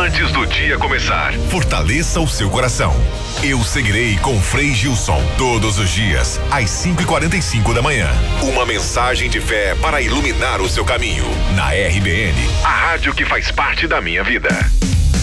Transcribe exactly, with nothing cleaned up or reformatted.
antes do dia começar. Fortaleça o seu coração. Eu seguirei com Frei Gilson todos os dias, às cinco e quarenta e cinco da manhã. Uma mensagem de fé para iluminar o seu caminho. Na R B N, a rádio que faz parte da minha vida.